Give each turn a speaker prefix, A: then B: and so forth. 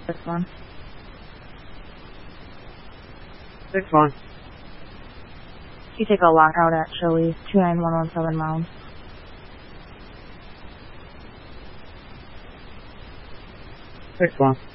A: 6-1.
B: 6-1.
A: You take a lockout at Chili's, 29117 Mound.
B: 6-1.